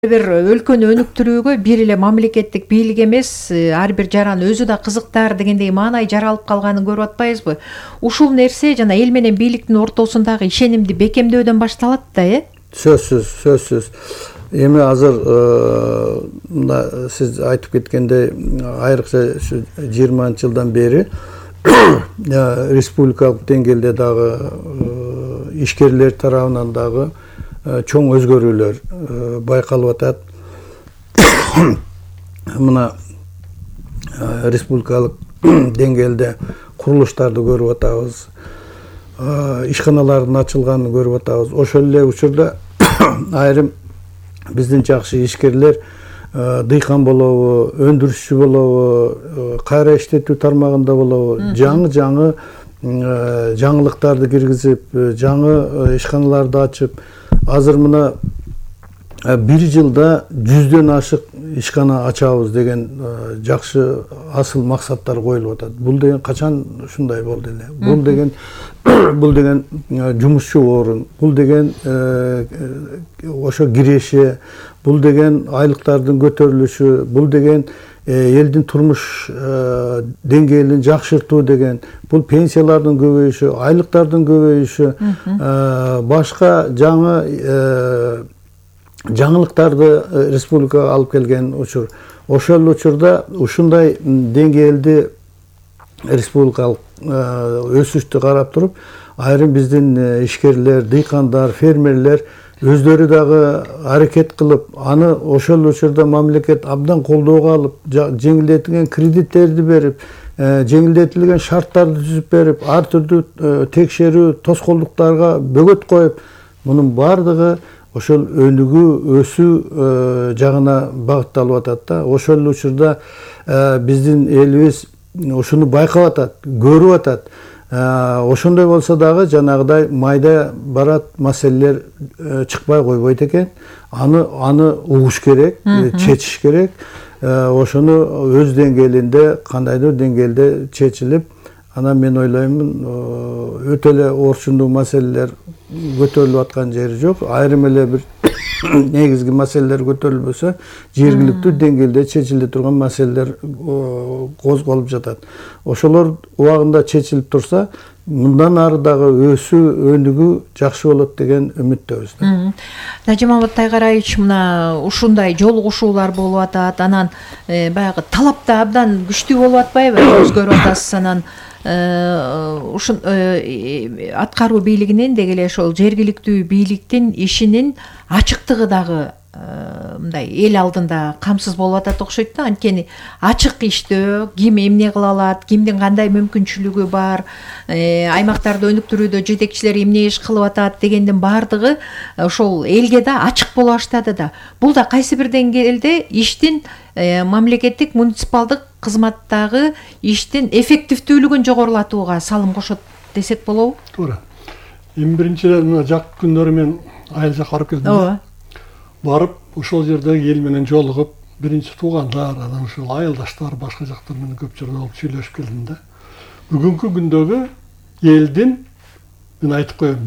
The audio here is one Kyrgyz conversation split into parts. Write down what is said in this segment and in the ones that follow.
бир өлкөнү өнүктүрүүгө бир эле мамлекеттик бийлик эмес, ар бир жаран өзү да кызыктар дегендей маанай жаралып калганын көрүп атпайбызбы? Ушул нерсе жана эл менен бийликтин ортосундагы ишенимди бекемдөөдөн башталат да, Сөзсүз. Эми азыр мына сиз айтып кеткендей, айрыкча 20-жылдан бери республикалык деңгээлде дагы ишкерлер тарабынан дагы чоң өзгөрүүлөр байкалып атат. Мына республикалык деңгээлде курулуштарды көрүп атабыз. Ишканалардын ачылганын көрүп атабыз. Ошол эле учурда айрым биздин жакшы ишкерлер дыйкан болобу, өндүрүшчү болобу, кайра иштетүү тармагында болобу, жаңы жаңылыктарды киргизип, жаңы ишканаларды ачып, азыр мына бир жылда 100дөн ашык ишкана ачабыз деген жакшы асыл максаттар коюлуп атат. Бул деген качан ушундай болду эле? Бул деген жумушчу орун, бул деген ошо киреше, бул деген айлыктардын көтөрүлүшү, бул деген элдин турмуш деңгээлин жакшыртуу деген, бул пенсиялардын көбөйүшү, айлыктардын көбөйүшү, башка жаңылыктарды республикага алып келген учур. Ошол учурда ушундай деңгээлди республикалык өсүштү карап туруп, айрым биздин ишкерлер, дыйкандар, фермерлер өздөрү дагы аракет кылып, аны ошол учурда мамлекет абдан колдоого алып, жеңилдетилген кредиттерди берип, жеңилдетилген шарттарды түзүп берип, ар түрдүү текшерүү, тоскоолдуктарга бөгөт коюп, мунун бардыгы ошол өнүгүү, өсүү жагына багытталып атат да. Ошол учурда биздин элибиз ушуну байкап атат, көрүп атат. Ошондой болсо дагы жанагыдай майда барат маселелер чыкпай койбойт экен. Аны угуш керек, чечиш керек. Ошону өз деңгээлинде, кандайдыр деңгээлде чечилип, анан мен ойлоймун, өтө эле орчундуу маселелер көтөрүлүп аткан жери жок. Айрым эле бир негизги маселелер көтөрүлбөсө, жергиликтүү деңгээлде чечиле турган маселелер козголуп жатат. Ошолор убагында чечилип турса, мындан ары дагы өсүү, өнүгүү жакшы болот деген үмүттөбүз. Нажимамат Тайгараевич, мына ушундай жолугушуулар болуп атат, анан баягы талап да абдан күчтүү болуп атпайбы? Өзгөрүп атасыз, анан аткаруу бийлигинин деги эле ошол жергиликтүү бийликтин ишинин ачыктыгы дагы мындай эл алдында камсыз болуп атат окшойт да. Анткени ачык иштөө, ким эмне кыла алат, кимдин кандай мүмкүнчүлүгү бар, аймактарды өнүктүрүүдө жетекчилер эмне иш кылып атат дегендин бардыгы ошол элге да ачык боло баштады да. Бул да кайсы бир деңгээлде иштин мамлекеттик муниципалдык кызматтагы иштин эффективдүүлүгүн жогорулатууга салым кошот десек болобу? Туура. Эми биринчиден мына жак күндөрү мен айыл жакка барып келдим. Ооба. Барып, ошол жердеги эл менен жолугуп, биринчи туугандар, анан ушул айылдаштар, башка жактар менен көп жерде болуп сүйлөшүп келдим да. Бүгүнкү күндөгү элдин, мен айтып коем,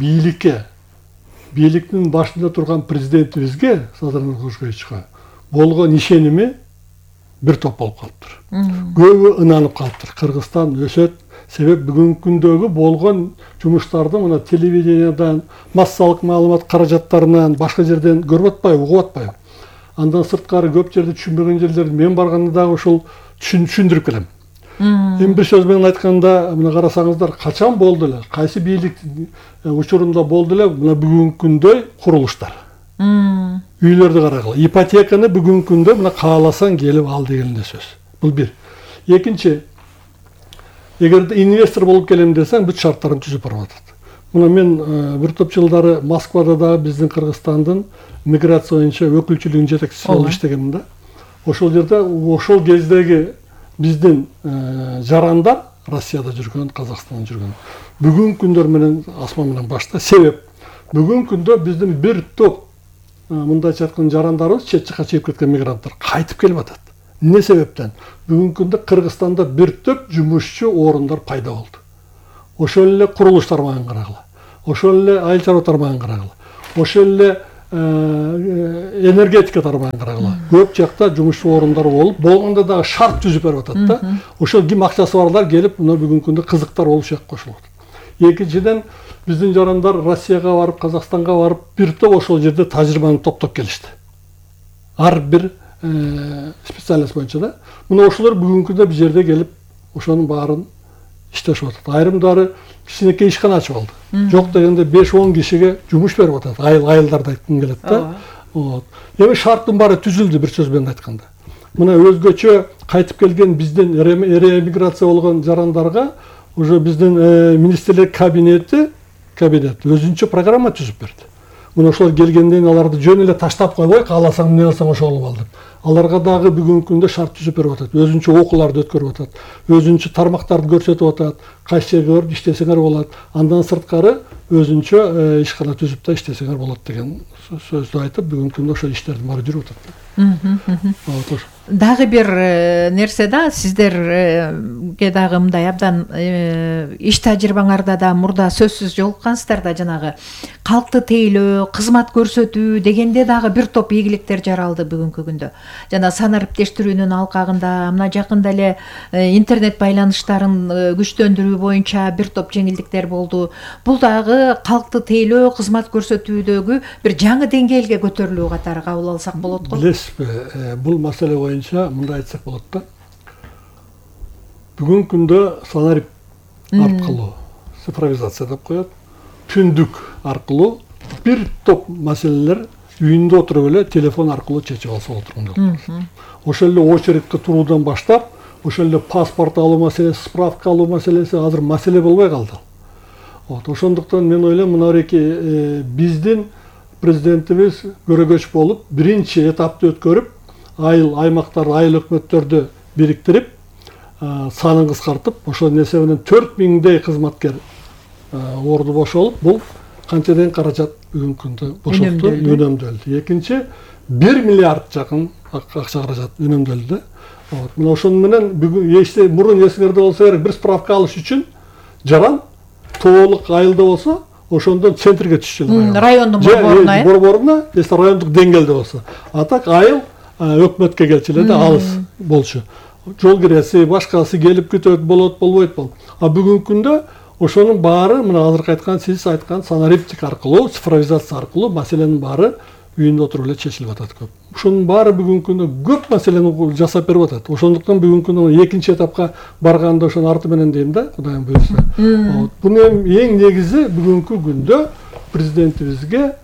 бийликтин башында турган президентибизге, Садыр Нуркулушевичке болгон ишеними бир топ болуп калыптыр. Көбү ынанып калыптыр. Кыргызстан өсөт. Себеп бүгүнкү күндөгү болгон жумуштарды мына телевидениядан, массалык маалымат каражаттарынан, башка жерден көрүп атпайбы, угуп атпайбы. Андан сырткары көп жерде түшүнбөгөн жерлерди мен барганда дагы ошол түшүндүрүп келем. Эми бир сөз менен айтканда, мына карасаңыздар, качан болду эле, кайсы бийлик учурунда болду эле мына бүгүнкү күндөй курулуштар. Үйлөрдү карагыла. Ипотеканы бүгүнкү күндө мына кааласаң келип ал деген сөз. Бул бир. Экинчи, эгер инвестор болуп келем десең, бүт шарттарын түзүп барып атат. Мына мен бир топ жылдары Москвада да биздин Кыргызстандын миграция боюнча өкүлчүлүгүнүн жетекчиси болуп иштегенмин да. Ошол жерде ошол кездеги биздин жарандар Россияда жүргөн, Казакстанда жүргөн. Бүгүнкү күндөр менен асман менен башта. Себеп бүгүнкү күндө биздин бир топ мындайча айтканда жарандарыбыз, чет жакка чыгып кеткен мигранттар кайтып келип атат. Эмне себептен? Бүгүнкү күндө Кыргызстанда бир топ жумушчу орундар пайда болду. Ошол эле курулуш тармагын карагыла. Ошол эле айыл чарба тармагын карагыла. Ошол эле энергетика тармагын карагыла. Көп жакта жумуш орундары болуп, болгондо дагы шарт түзүп берип атат да. Ошол ким акчасы барлар келип, мына бүгүнкү күндө кызыктар болуп шек кошулуп атат. Экинчиден, биздин жарандар Россияга барып, Казакстанга барып, бир топ ошол жерде тажрыйбаны топтоп келишти. Ар бир специалист боюнча да. Мына ошолор бүгүнкү күндө бир жерде келип, ошонун баарын иштешип атат. Айрымдары кичинекей ишкана ачып алды. Жок дегенде 5-10 кишиге жумуш берип атат. Айылдарды айткым келет да. Эми шарттын баары түзүлдү, бир сөз менен айтканда. Мына өзгөчө кайтып келген биздин реэмиграция болгон жарандарга уже биздин министрлер кабинети өзүнчө программа түзүп берди. Мына ошолор келгенден кийин аларды жөн эле таштап койбой, кааласаң эмне кылсаң ошо кылып ал деп. Аларга дагы бүгүнкү күндө шарт түзүп берип атат. Өзүнчө окууларды өткөрүп атат. Өзүнчө тармактарды көрсөтүп атат. Кайсы жерге барып иштесеңер болот. Андан сырткары өзүнчө ишкана түзүп да иштесеңер болот деген сөздү айтып, бүгүнкү күндө ошол иштердин баары жүрүп атат. Дагы бир нерсе да, сиздерге дагы мындай абдан иш тажрыйбаңарда да мурда сөзсүз жолуккансыздар да, жанагы калкты тейлөө, кызмат көрсөтүү дегенде дагы бир топ ийгиликтер жаралды бүгүнкү күндө. Жана санариптештирүүнүн алкагында, мына жакында эле интернет байланыштарын күчтөндүрүү боюнча бир топ жеңилдиктер болду. Бул дагы калкты тейлөө, кызмат көрсөтүүдөгү бир жаңы деңгээлге көтөрүлүү катары кабыл алсак болот го. Билесизби, бул маселе боюнча мындай айтсак болот да. Бүгүнкү күндө санарип аркылуу цифровизация деп коет. Түндүк аркылуу бир топ маселелер үйүндө отуруп эле телефон аркылуу чечип алса болот турган. Ошол эле очередке туруудан баштап, ошол эле паспорт алуу маселеси, справка алуу маселеси азыр маселе болбой калды. Ошондуктан мен ойлойм, мына биздин президентибиз көрөгөч болуп, биринчи этапты өткөрүп, аймактар, айыл өкмөттөрдү бириктирип, санын кыскартып, ошонун эсебинен 4000дей кызматкер орду бошолуп, бул канча деген каражат бүгүнкү күндө бошокту, үнөмдөлдү. Экинчи, 1 миллиард жакын акча каражат үнөмдөлдү. Мына ошонун менен бүгүн мурун эсиңерде болсо керек, бир справка алыш үчүн жаран тоолук айылда болсо, ошондон центрге түшчү. Райондун борборуна, борборуна, если райондук деңгээлде болсо. А так айыл өкмөткө келчү эле да, алыс болчу. Жол киреси, башкасы келип күтөт, болот, болбойт болот. А бүгүнкү күндө ошонун баары, мына азыркы айткан, сиз айткан санариптик аркылуу, цифровизация аркылуу маселенин баары үйүндө отуруп эле чечилип атат көп. Ошонун баары бүгүнкү күндө көп маселени жасап берип атат. Ошондуктан бүгүнкү күндө экинчи этапка барганда ошонун арты менен дейм да, Кудайым буйрса. Бунун эң негизи бүгүнкү күндө президентибизге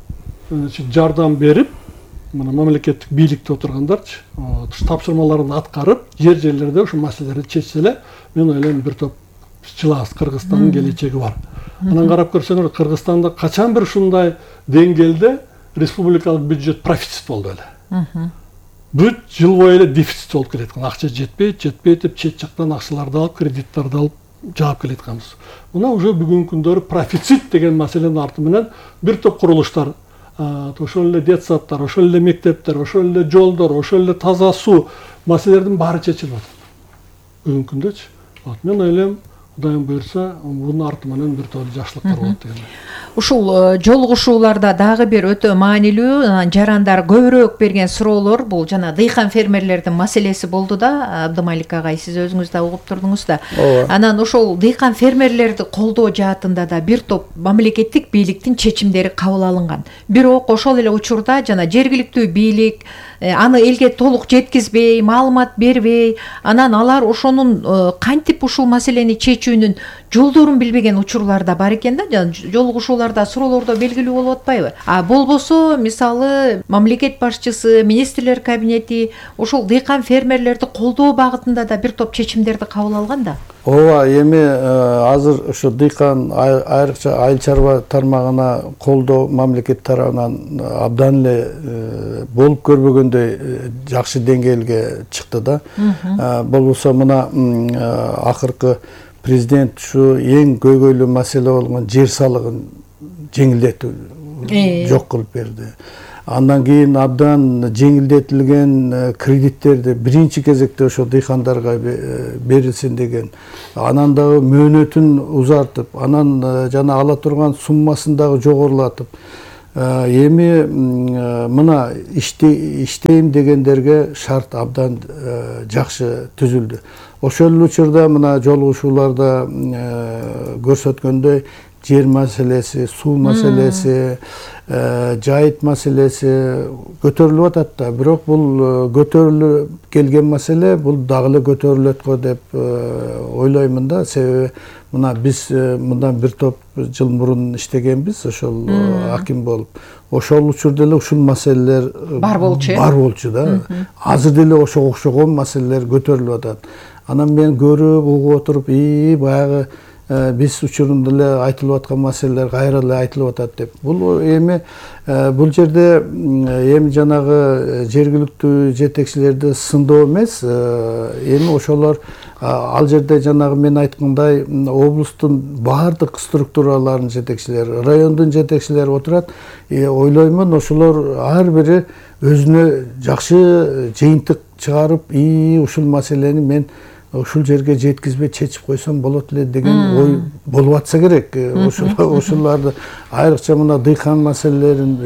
жардам берип, мына мамлекеттик бийликте отургандарчы, тапшырмаларын аткарып, жерлерде ошол маселелерди чечсе эле, мен ойлойм бир топ жылабыз, Кыргызстандын келечеги бар. Анан карап көрсөңөр, Кыргызстанда качан бир ушундай деңгээлде республикалык бюджет профицит болду эле. Бүт жыл бою эле дефицит болуп келаткан. Акча жетпейт деп чет жактан акчаларды алып, кредиттарды алып жаап келатканбыз. Мына уже бүгүнкү күндөрү профицит деген маселенин арты менен бир топ курулуштар, ошол эле детсадтар, ошол эле мектептер, ошол эле жолдор, ошол эле таза суу маселелердин баары чечилип атат. Бүгүнкү күндөчү. Мен ойлойм, Кудайым буйрса, бунун арты менен бир топ жакшылыктар болот деген. Ушул жолугушууларда дагы бир өтө маанилүү, жарандар көбүрөөк берген суроолор, бул жана дыйкан фермерлердин маселеси болду да, Абдымалик агай, сиз өзүңүз да угуп турдуңуз да. Анан ошол дыйкан фермерлерди колдоо жаатында да бир топ мамлекеттик бийликтин чечимдери кабыл алынган. Бирок ошол эле учурда жана жергиликтүү бийлик аны элге толук жеткизбей, маалымат бербей, анан алар ошонун кантип ушул маселени чечүүнүн жолдорун билбеген учурлар да бар экен да, жолугушууларда, суроолордо белгилүү болуп атпайбы? Болбосо, мисалы, мамлекет башчысы, министрлер кабинети ошол дыйкан фермерлерди колдоо багытында да бир топ чечимдерди кабыл алган да. Ооба, эми азыр ошо дыйкан, айрыкча айыл чарба тармагына колдоо мамлекет тарабынан абдан эле болуп көрбөгөндөй жакшы деңгээлге чыкты да. Болбосо мына акыркы президент ушу эң көйгөйлүү маселе болгон жер салыгын жеңилдетүү жок кылып берди. Андан кийин абдан жеңилдетилген кредиттерди биринчи кезекте ошо дыйкандарга берилсин деген. Анан дагы мөөнөтүн узартып, анан жана ала турган суммасын дагы жогорулатып, эми мына иштейм дегендерге шарт абдан жакшы түзүлдү. Ошол эле учурда мына жолугушууларда көрсөткөндөй жер маселеси, суу маселеси, жайыт маселеси көтөрүлүп атат да. Бирок бул көтөрүлүп келген маселе бул дагы эле көтөрүлөт го деп ойлоймун да. Себеби мына биз мындан бир топ жыл мурун иштегенбиз, ошол аким болуп. Ошол учурда эле ушул маселелер бар болчу да. Азыр деле ошого окшогон маселелер көтөрүлүп атат. Анан мен көрүп, угуп отуруп, баягы биз учурунда эле айтылып аткан маселелер кайра эле айтылып атат деп. Бул эми бул жерде эми жанагы жергиликтүү жетекчилерди сындоо эмес, эми ошолор ал жерде жанагы мен айткандай облустун баардык структураларынын жетекчилери, райондун жетекчилери отурат. Ойлоймун, ошолор ар бири өзүнө жакшы жыйынтык чыгарып, ушул маселени мен ушул жерге жеткизбей чечип койсом болот эле деген ой болуп атса керек. Ошолорду айрыкча мына дыйкан маселелерин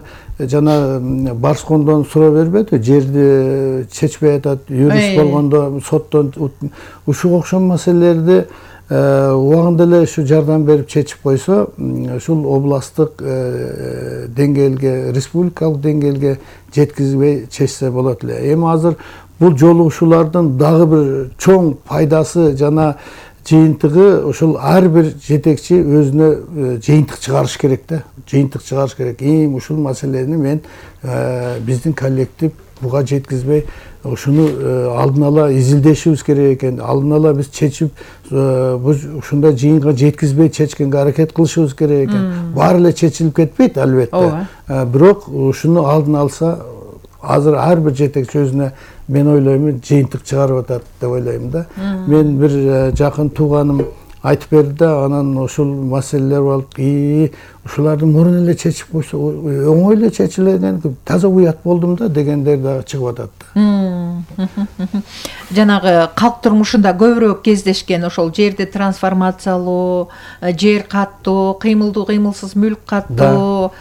жана Барскондон суроо бербеди, жерди чечпей атат, юрист болгондо соттон ушуга окшош маселелерди убагында эле ушу жардам берип чечип койсо, ушул областтык деңгээлге, республикалык деңгээлге жеткизбей чечсе болот эле. Эми азыр бул жолугушуулардын дагы бир чоң пайдасы жана жыйынтыгы ушул ар бир жетекчи өзүнө жыйынтык чыгарыш керек да. Жыйынтык чыгарыш керек. Ушул маселени мен биздин коллектив буга жеткизбей, ушуну алдын ала изилдешибиз керек экен. Алдын ала биз чечип, ушундай жыйынга жеткизбей чечкенге аракет кылышыбыз керек экен. Баары эле чечилип кетпейт албетте. Бирок ушуну алдын алса, азыр ар бир жетекчи өзүнө, мен ойлоймун, жыйынтык чыгарып атат деп ойлоймун да. Мен бир жакын тууганым айтып берди да, анан ушул маселелер болуп, ушуларды мурун эле чечип койсо оңой эле чечилген, таза уят болдум да дегендер дагы чыгып атат да. Жанагы калк турмушунда көбүрөөк кездешкен ошол жерди трансформациялоо, жер каттоо, кыймылдуу кыймылсыз мүлк каттоо,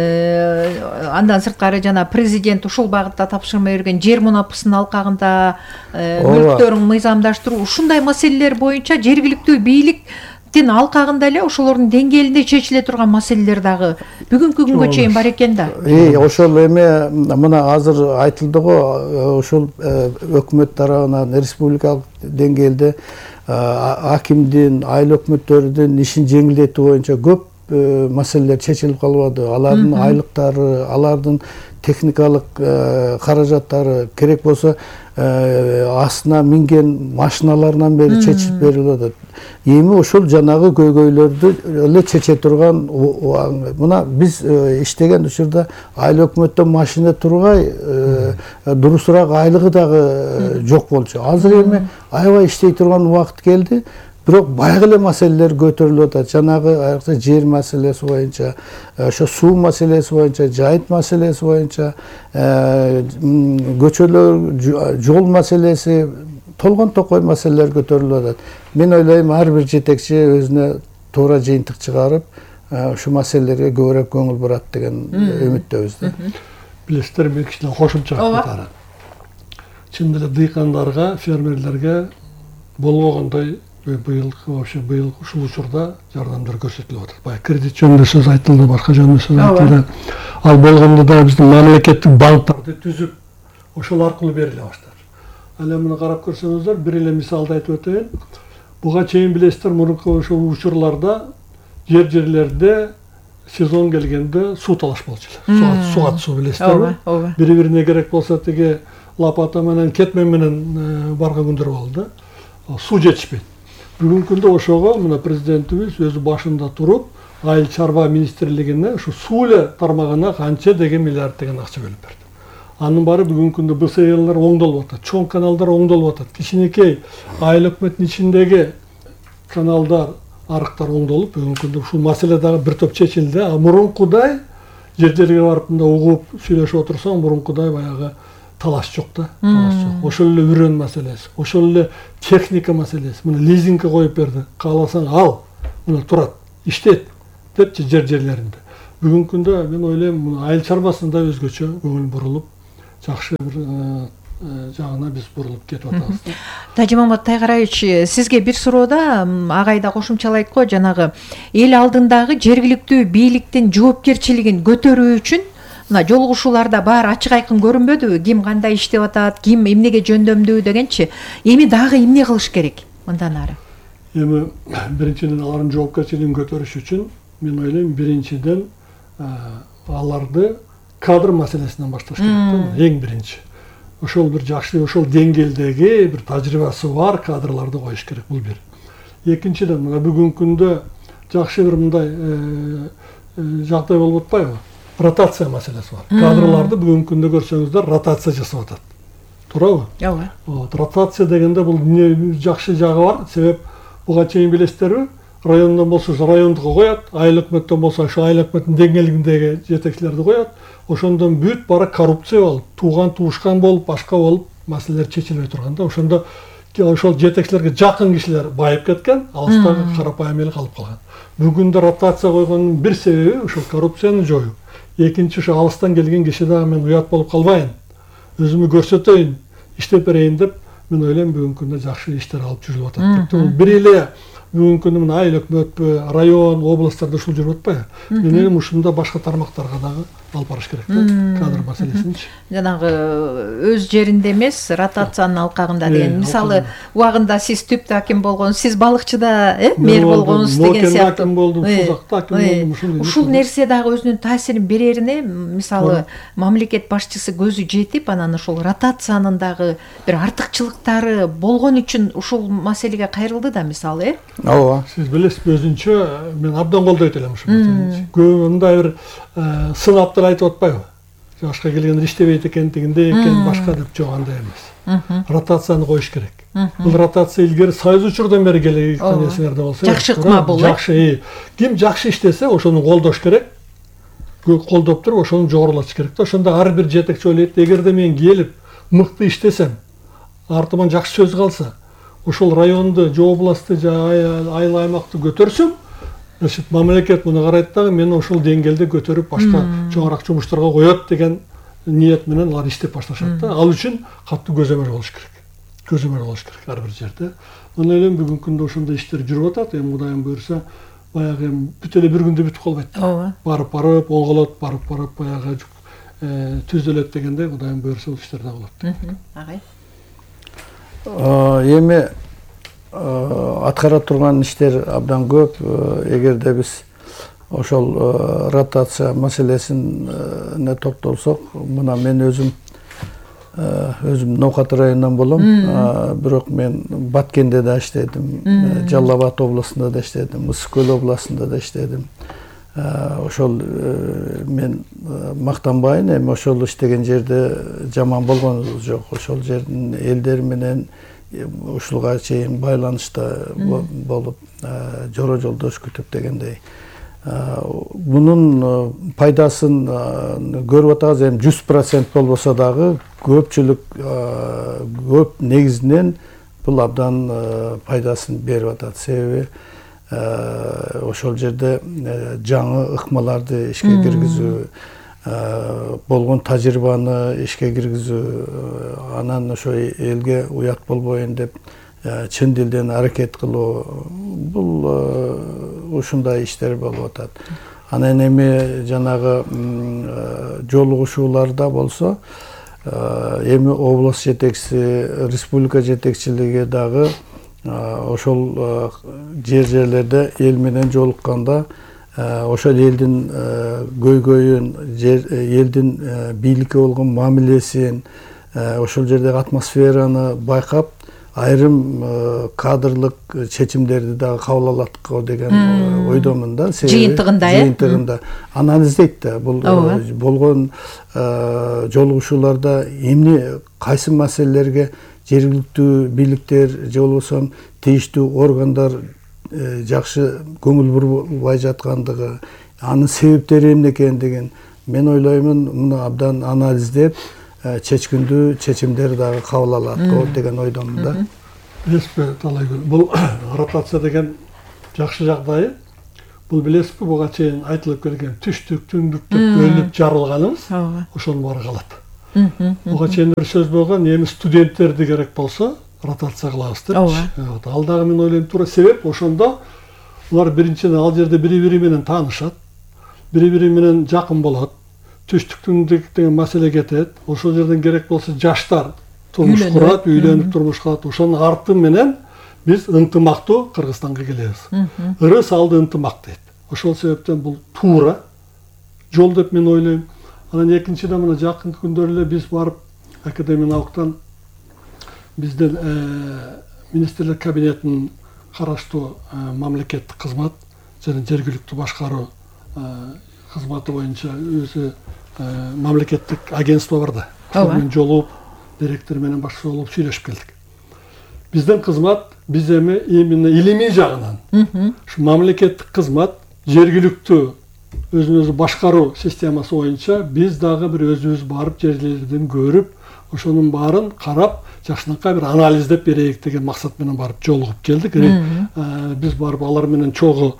андан сырткары жана президент ушул багытта тапшырма берген жер мунапысын алкагында мүлктөрүн мыйзамдаштыруу, ушундай маселелер боюнча жергиликтүү бийликтин алкагында эле ошолордун деңгээлинде чечиле турган маселелер дагы бүгүнкү күнгө чейин бар экен да. Ошол эме мына азыр айтылды го, ушул өкмөт тарабынан республикалык деңгээлде акимдин, айыл өкмөттөрүнүн ишин жеңилдетүү боюнча көп маселелер чечилип калбады. Алардын айлыктары, алардын техникалык каражаттары, керек болсо астына минген машиналарынан бери чечип берилип атат. Эми ошол жанагы көйгөйлөрдү эле чече турган, мына биз иштеген учурда айыл өкмөттөн машина тургай, дурусураак айлыгы дагы жок болчу. Азыр эми аябай иштей турган убакыт келди. Бирок баягы эле маселелер көтөрүлүп атат. Жанагы айрыкча жер маселеси боюнча, ошо суу маселеси боюнча, жайыт маселеси боюнча, көчөлөр, жол маселеси, толгон токой маселелер көтөрүлүп атат. Мен ойлойм, ар бир жетекчи өзүнө туура жыйынтык чыгарып, ушу маселелерге көбүрөөк көңүл бурат деген үмүттөбүз да. Билесиздер, мен кичине кошумча кайтарам. Чын эле дыйкандарга, фермерлерге болбогондой быйыл ушул учурда жардамдар көрсөтүлүп атат. Баягы кредит жөнүндө сөз айтылды, башка жөнүндө сөз айтылды. Ал болгондо да биздин мамлекеттик банктарды түзүп, ошол аркылуу бериле баштады. Ал эми карап көрсөңүздөр, бир эле мисалды айтып өтөйүн. Буга чейин билесиздер, мурунку ошол учурларда жерлерде сезон келгенде суу талаш болчу эле. Суга суу билесиздерби? Бири-бирине керек болсо тиги лопата менен, кетмен менен барган күндөр болду. Суу жетишпейт. Бүгүнкү күндө ошого мына президентибиз өзү башында туруп, айыл чарба министрлигине ушу суу эле тармагына канча деген миллиард деген акча бөлүп берди. Анын баары бүгүнкү күндө БСЛар оңдолуп атат, чоң каналдар оңдолуп атат. Кичинекей айыл өкмөттүн ичиндеги каналдар, арыктар оңдолуп, бүгүнкү күндө ушул маселе дагы бир топ чечилди. А мурункудай жерге барып мында угуп сүйлөшүп отурсаң, мурункудай баягы талаш жок да, талаш жок. Ошол эле үрөн маселеси, ошол эле техника маселеси. Мына лизингке коюп берди. Кааласаң ал, мына турат, иштет депчи жерлеринде. Бүгүнкү күндө мен ойлойм айыл чарбасында өзгөчө көңүл бурулуп, жакшы бир жагына биз бурулуп кетип атабыз. Тажимамат Тайгараевич, сизге бир суроода агай да кошумчалайт го, жанагы эл алдындагы жергиликтүү бийликтин жоопкерчилигин көтөрүү үчүн мына жолугушууларда баары ачык айкын көрүнбөдүбү? Ким кандай иштеп атат, ким эмнеге жөндөмдүү дегенчи. Эми дагы эмне кылыш керек мындан ары? Эми биринчиден алардын жоопкерчилигин көтөрүш үчүн мен ойлойм, биринчиден аларды кадр маселесинен башташ керек. Эң биринчи. Ошол бир жакшы, ошол деңгээлдеги бир тажрыйбасы бар кадрларды коюш керек, бул бир. Экинчиден, мына бүгүнкү күндө жакшы бир мындай жагдай болуп атпайбы? Ротация маселеси бар. Кадрларды бүгүнкү күндө көрсөңүздөр ротация жасап атат. Туурабы? Ооба. Ротация дегенде бул жакшы жагы бар. Себеп буга чейин билесиздерби? Райондон болсо райондуга коет, айыл өкмөттөн болсо ошо айыл өкмөттүн деңгээлиндеги жетекчилерди коет. Ошондон бүт бара коррупция болуп, туушкан болуп, башка болуп, маселелер чечилбей турганда, ошондо ошол жетекчилерге жакын кишилер байып кеткен, алыстагы карапайым эл калып калган. Бүгүндө ротация койгондун бир себеби ошол коррупцияны жоюу. Экинчи, ошо алыстан келген киши дагы мен уят болуп калбайын, өзүмү көрсөтөйүн, иштеп берейин деп, мен ойлойм бүгүнкү күндө жакшы иштер алып жүрүлүп атат. Бул бир эле бүгүнкү күндө мына айыл өкмөтпү, район, областтарда ушул жүрүп атпайбы? Мен ойлойм, ушунда башка тармактарга дагы алып барыш керек да, кадр маселесинчи. Жанагы өз жеринде эмес, ротациянын алкагында деген. Мисалы, убагында сиз түптө аким болгонсуз, сиз балыкчыда мэр болгонсуз деген сыяктуу. Аким болдум, Сузакта аким болдум. Ушул нерсе дагы өзүнүн таасирин берерине, мисалы, мамлекет башчысы көзү жетип, анан ушул ротациянын дагы бир артыкчылыктары болгон үчүн ушул маселеге кайрылды да, мисалы, Ооба. Сиз билесизби, өзүнчө мен абдан колдойт элем ушул маселени. Мындай бир сынаптар айтып атпайбы? Жашка келгендер иштебейт экен, тигиндей экен, башка деп жок, андай эмес. Ротацияны коюш керек. Бул ротация илгери Союз учурдан бери келген нерселерде болсо, жакшы ыкма бул. Жакшы, ким жакшы иштесе, ошону колдош керек. Колдоп туруп, ошону жогорулатыш керек да. Ошондо ар бир жетекчи ойлойт, эгерде мен келип мыкты иштесем, артыман жакшы сөз калса, ошол районду, же областты, же айыл аймакты көтөрсөм, значит, мамлекет муну карайт дагы, мени ошол деңгээлде көтөрүп, башка чоңураак жумуштарга коет деген ниет менен алар иштеп башташат да. Ал үчүн катуу көзөмөл болуш керек. Көзөмөл болуш керек ар бир жерде. Мен ойлойм, бүгүнкү күндө ошондой иштер жүрүп атат. Эми Кудайым буйрса, баягы бүт эле бир күндө бүтүп калбайт. Ооба. Барып, оңголот, барып, баягы түзөлөт дегенде, Кудайым буйрса, бул иштер да болот. Агай. Эми аткара турган иштер абдан көп. Эгерде биз ошол ротация маселесине токтолсок, мына мен өзүм Ноокат районунан болом, бирок мен Баткенде да иштедим, Жалал Абад областында да иштедим, Ысык Көл областында да иштедим. Ошол мен мактанбайын, эми ошол иштеген жерде жаман болгон жок. Ошол жердин элдери менен ушулга чейин байланышта болуп, жора жолдош күтүп дегендей. Bunun paydasını görüp atağız, hem 100% bolbosa dagı köpçülük köp negizinden bul abdan paydasını berip atat. Sebebi ошол жерде жаңы ыкмаларды ишке киргизүү, болгон тажрыйбаны ишке киргизүү, анан ошо элге уят болбойн деп чын дилден аракет кылуу, бул ушундай иштер болуп атат. Анан эми жанагы жолугушууларда болсо, эми область жетекчиси, республика жетекчилиги дагы ошол жерлерде эл менен жолукканда ошол элдин көйгөйүн, элдин бийликке болгон мамилесин, ошол жердеги атмосфераны байкап, айрым кадрлык чечимдерди дагы кабыл алат деген ойдомун да. Жыйынтыгында анализдейт да. Бул болгон жолугушууларда эмне, кайсы маселелерге жергиликтүү бийликтер же болбосо тийиштүү органдар жакшы көңүл бурбай жаткандыгы, анын себептери эмне экендигин мен ойлоймун, муну абдан анализдеп чечкиндүү чечимдер дагы кабыл алат деген ойдомун да. Билесизби, Талайгүл, бул ротация деген жакшы жагдайы Бул билесизби, буга чейин айтылып келген түштүк, түндүктүк бөлүп жарылганыбыз ошонун баары калат. Буга чейин бир сөз болгон, эми студенттерди керек болсо ротация кылабыз депчи. Ал дагы мен ойлойм туура себеп ошондо улар биринчиден ал жерде бири-бири менен таанышат, бири-бири менен жакын болот. Түштүк, түндүк деген маселе кетет. Ошол жерден керек болсо жаштар турмуш курат, үйлөнүп турмуш кылат. Ошонун арты менен биз ынтымактуу Кыргызстанга келебиз. Ыры салды ынтымак дейт. Ошол себептен бул туура жол деп мен ойлойм. Анан экинчиден мына жакынкы күндөрү эле биз барып академиялыктан бизден министрлер кабинетинин караштуу мамлекеттик кызмат жана жергиликтүү башкаруу кызматы боюнча өзү мамлекеттик агентство бар да. Ошонун жолугуп, директор менен башка болуп сүйлөшүп келдик. Бизден кызмат, биз эми именно илимий жагынан ушу мамлекеттик кызмат, жергиликтүү өзүн-өзү башкаруу системасы боюнча биз дагы бир өзүбүз барып жерлерден көрүп, ошонун баарын карап, жакшынакай бир анализдеп берейик деген максат менен барып жолугуп келдик. Биз барып алар менен чогуу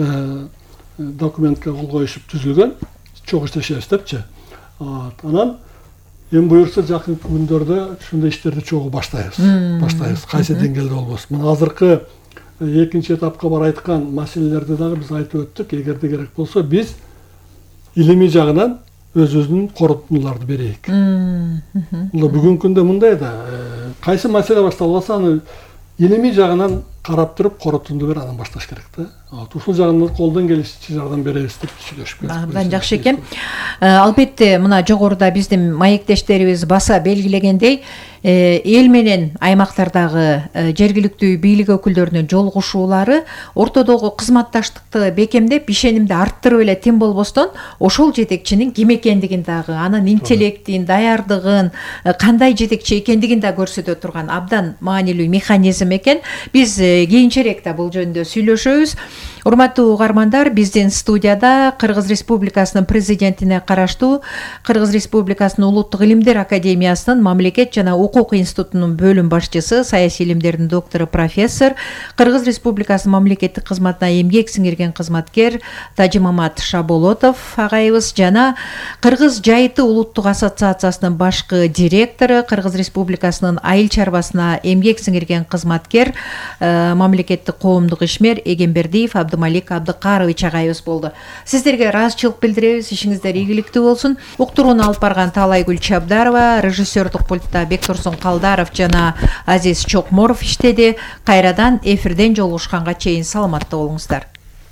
документке кол коюшуп түзүлгөн, чогуу иштешебиз депчи. Анан эми буюрса жакынкы күндөрдө ушундай иштерди чогуу баштайбыз. Кайсы деңгээлде болбосун. Мына азыркы экинчи этапка бар айткан маселелерди дагы биз айтып өттүк. Эгерде керек болсо биз илимий жагынан өзүбүздүн корутундуларды берейик. Бүгүнкү күндө мындай да, кайсы маселе башталбаса аны илимий жагынан карап туруп корутунду бер, анан башташ керек да. Ушул жагынан колдон келишинче жардам беребиз деп сүйлөшүп келдик. Абдан жакшы экен. Албетте мына жогоруда биздин маектештерибиз баса белгилегендей, эл менен аймактардагы жергиликтүү бийлик өкүлдөрүнүн жолугушуулары ортодогу кызматташтыкты бекемдеп, ишенимди арттырып эле тим болбостон, ошол жетекчинин ким экендигин дагы, анын интеллектин, даярдыгын, кандай жетекчи экендигин да көрсөтө турган абдан маанилүү механизм экен. Биз кийинчерээк да бул жөнүндө сүйлөшөбүз. Урматтуу угармандар, биздин студияда Кыргыз Республикасынын президентине караштуу Кыргыз Республикасынын Улуттук илимдер академиясынын мамлекет жана укук институтунун бөлүм башчысы, саясий илимдердин доктору, профессор, Кыргыз Республикасынын мамлекеттик кызматына эмгек сиңирген кызматкер Тажимамат Шаболотов агайыбыз жана Кыргыз Жайыты улуттук ассоциациясынын башкы директору, Кыргыз Республикасынын айыл чарбасына эмгек сиңирген кызматкер, мамлекеттик коомдук ишмер Эгембердиев Абдымалик Абдыкарович агайыбыз болду. Сиздерге ыраазычылык билдиребиз, ишиңиздер ийгиликтүү болсун. Уктурууну алып барган Таалайгүл Чабдарова, режиссердук пультта Бектурсун Калдаров жана Азиз Чокморов иштеди. Кайрадан эфирден жолугушканга чейин саламатта болуңуздар.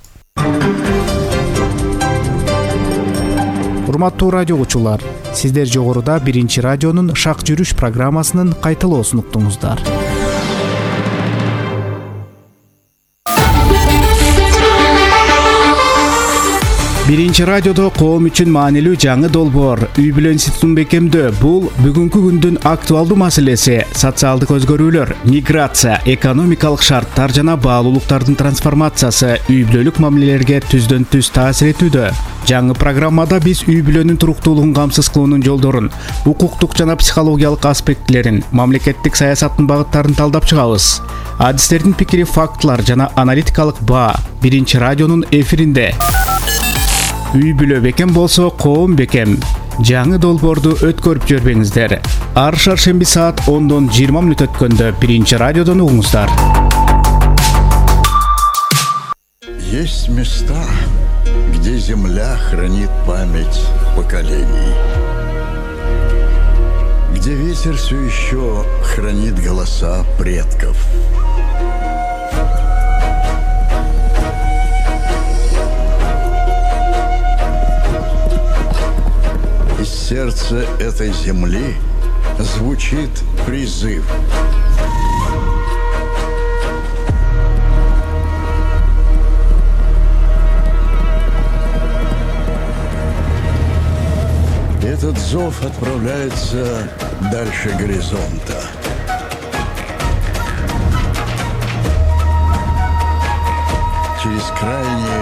Урматтуу радио угуучулар, сиздер жогоруда биринчи радионун Шак жүрүш программасынын кайталоосун уктуңуздар. Биринчи радиодо коом үчүн маанилүү жаңы долбоор үй бүлө институтун бекемдөө. Бул бүгүнкү күндүн актуалдуу маселеси. Социалдык өзгөрүүлөр, миграция, экономикалык шарттар жана баалуулуктардын трансформациясы үй бүлөлүк мамилелерге түздөн түз таасир этүүдө. Жаңы программада биз үй бүлөнүн туруктуулугун камсыз кылуунун жолдорун, укуктук жана психологиялык аспектилерин, мамлекеттик саясаттын багыттарын талдап чыгабыз. Адистердин пикири, фактылар жана аналитикалык баа биринчи радионун эфиринде. Үй бүлө бекем болсо, коом бекем. Жаңы долбоорду өткөрүп жөрбөңүздөр. Ар шаршемби саат 10:20 өткөндө биринчи радиодон угуңуздар. Есть места, где земля хранит память поколений, где ветер все еще хранит голоса предков. Из сердца этой земли звучит призыв. Этот зов отправляется дальше горизонта. Через крайние